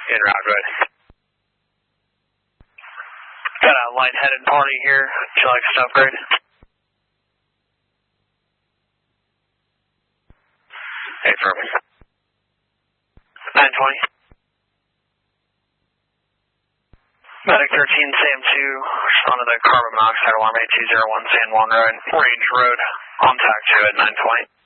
En route, good. Got a lightheaded party here. Would you like to upgrade? Affirm. 920. Medic 13, SAM2, respond to the carbon monoxide alarm 8201 San Juan Road, Range Road, on TAC 2 at 920.